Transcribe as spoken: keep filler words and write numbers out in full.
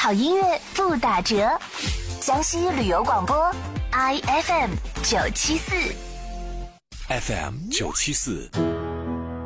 好音乐不打折。江西旅游广播 I F M 九七四 F M 九七四。